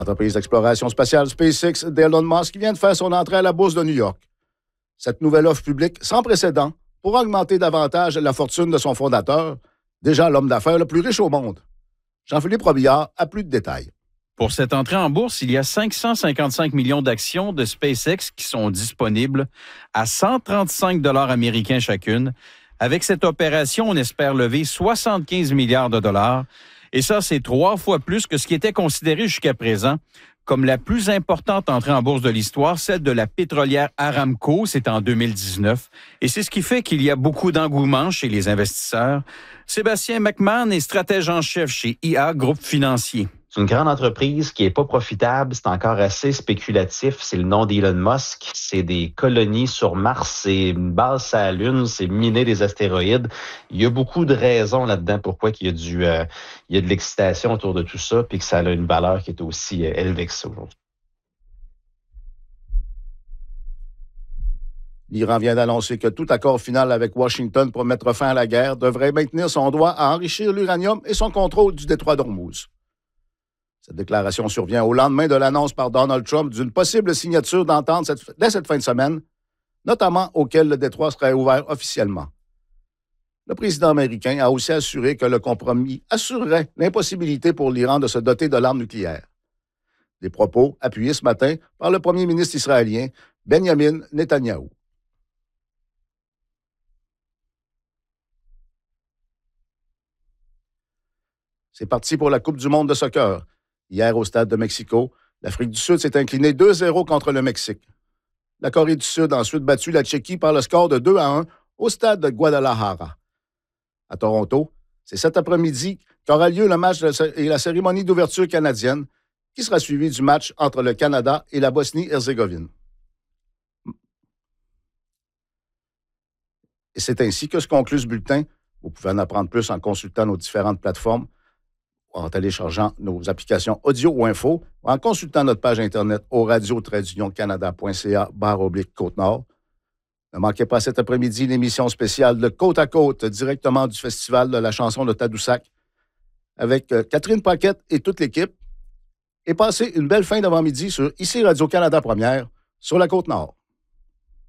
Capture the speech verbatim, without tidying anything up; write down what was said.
L'entreprise d'exploration spatiale SpaceX d'Elon Musk vient de faire son entrée à la bourse de New York. Cette nouvelle offre publique sans précédent pour augmenter davantage la fortune de son fondateur, déjà l'homme d'affaires le plus riche au monde. Jean-Philippe Robillard a plus de détails. Pour cette entrée en bourse, il y a cinq cent cinquante-cinq millions d'actions de SpaceX qui sont disponibles à cent trente-cinq dollars américains chacune. Avec cette opération, on espère lever soixante-quinze milliards de dollars. Et ça, c'est trois fois plus que ce qui était considéré jusqu'à présent comme la plus importante entrée en bourse de l'histoire, celle de la pétrolière Aramco, c'est en deux mille dix-neuf. Et c'est ce qui fait qu'il y a beaucoup d'engouement chez les investisseurs. Sébastien McMahon est stratège en chef chez I A Groupe Financier. C'est une grande entreprise qui est pas profitable, c'est encore assez spéculatif. C'est le nom d'Elon Musk, c'est des colonies sur Mars, c'est une base sur la Lune, c'est miner des astéroïdes. Il y a beaucoup de raisons là-dedans pourquoi il y a du, euh, il y a de l'excitation autour de tout ça, puis que ça a une valeur qui est aussi euh, élevée que ça aujourd'hui. L'Iran vient d'annoncer que tout accord final avec Washington pour mettre fin à la guerre devrait maintenir son droit à enrichir l'uranium et son contrôle du détroit d'Ormuz. Cette déclaration survient au lendemain de l'annonce par Donald Trump d'une possible signature d'entente cette, dès cette fin de semaine, notamment auquel le détroit serait ouvert officiellement. Le président américain a aussi assuré que le compromis assurerait l'impossibilité pour l'Iran de se doter de l'arme nucléaire. Des propos appuyés ce matin par le premier ministre israélien Benjamin Netanyahou. C'est parti pour la Coupe du monde de soccer. Hier, au stade de Mexico, l'Afrique du Sud s'est inclinée deux zéro contre le Mexique. La Corée du Sud a ensuite battu la Tchéquie par le score de deux à un au stade de Guadalajara. À Toronto, c'est cet après-midi qu'aura lieu le match et la cérémonie d'ouverture canadienne, qui sera suivie du match entre le Canada et la Bosnie-Herzégovine. Et c'est ainsi que se conclut ce bulletin. Vous pouvez en apprendre plus en consultant nos différentes plateformes, en téléchargeant nos applications audio ou info, ou en consultant notre page Internet au radio tiret canada point c a barre oblique Côte-Nord. Ne manquez pas cet après-midi l'émission spéciale de Côte à Côte, directement du Festival de la chanson de Tadoussac, avec Catherine Paquette et toute l'équipe. Et passez une belle fin d'avant-midi sur ici Radio-Canada Première, sur la Côte-Nord.